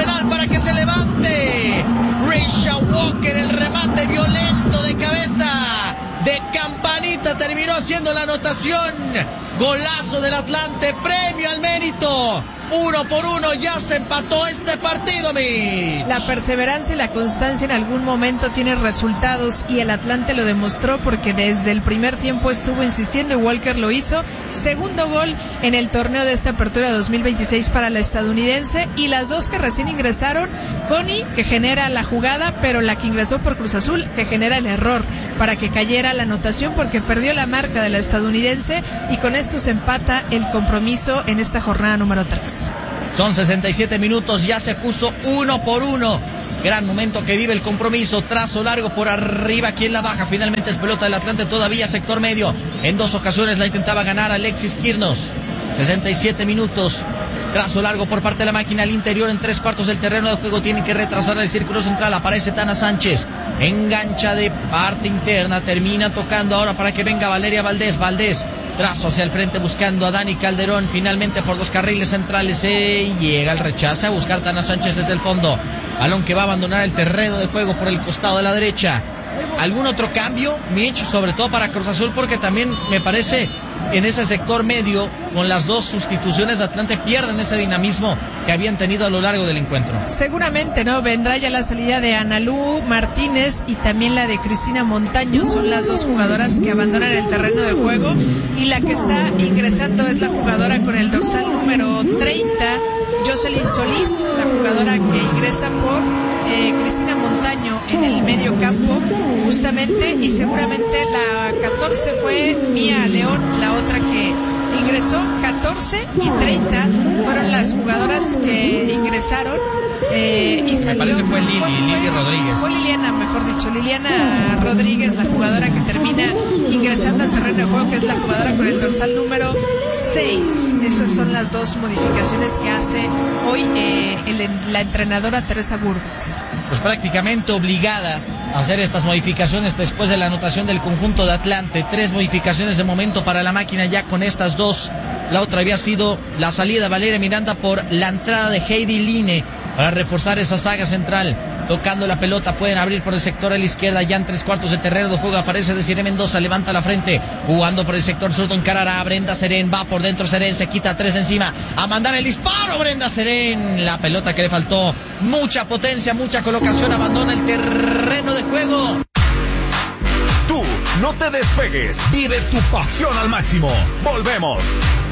penal para que se levante. Risha Walker, el remate violento de cabeza de campanita, terminó haciendo la anotación. Golazo del Atlante, premio al mérito. 1-1, ya se empató este partido, mi. La perseverancia y la constancia en algún momento tienen resultados y el Atlante lo demostró porque desde el primer tiempo estuvo insistiendo y Walker lo hizo. Segundo gol en el torneo de esta apertura 2026 para la estadounidense, y las dos que recién ingresaron, Connie, que genera la jugada, pero la que ingresó por Cruz Azul, que genera el error para que cayera la anotación porque perdió la marca de la estadounidense, y con esto se empata el compromiso en esta jornada número 3. Son 67 minutos, ya se puso 1-1. Gran momento que vive el compromiso. Trazo largo por arriba, quien la baja. Finalmente es pelota del Atlante, todavía sector medio. En 2 ocasiones la intentaba ganar Alexis Quirnos. 67 minutos. Trazo largo por parte de la máquina al interior, en 3/4 del terreno de juego. Tienen que retrasar el círculo central. Aparece Tana Sánchez. Engancha de parte interna. Termina tocando ahora para que venga Valeria Valdés. Valdés. Trazo hacia el frente buscando a Dani Calderón. Finalmente por los carriles centrales llega el rechazo a buscar Tana Sánchez desde el fondo. Balón que va a abandonar el terreno de juego por el costado de la derecha. ¿Algún otro cambio, Mitch? Sobre todo para Cruz Azul, porque también me parece en ese sector medio, con las dos sustituciones de Atlante, pierden ese dinamismo que habían tenido a lo largo del encuentro. Seguramente, ¿no? Vendrá ya la salida de Analú Martínez y también la de Cristina Montaño. Son las dos jugadoras que abandonan el terreno de juego, y la que está ingresando es la jugadora con el dorsal número 30, Jocelyn Solís, la jugadora que ingresa por Cristina Montaño en el medio campo, justamente, y seguramente la 14 fue Mía León, la otra que ingresó. 14 y 30 fueron las jugadoras que ingresaron. Y me parece fue Lili Rodríguez. Fue Liliana, mejor dicho, Liliana Rodríguez, la jugadora que termina ingresando al terreno de juego, que es la jugadora con el dorsal número 6. Esas son las dos modificaciones que hace hoy la entrenadora Teresa Burgos. Pues prácticamente obligada a hacer estas modificaciones después de la anotación del conjunto de Atlante. 3 modificaciones de momento para la máquina ya con estas dos. La otra había sido la salida de Valeria Miranda por la entrada de Heidi Line para reforzar esa saga central. Tocando la pelota, pueden abrir por el sector a la izquierda, ya en 3/4 de terreno de juego. Aparece Desiree Mendoza, levanta la frente, jugando por el sector zurdo, encarará a Brenda Serén, va por dentro Serén, se quita 3 encima, a mandar el disparo Brenda Serén. La pelota que le faltó mucha potencia, mucha colocación, abandona el terreno de juego. Tú no te despegues, vive tu pasión al máximo. Volvemos.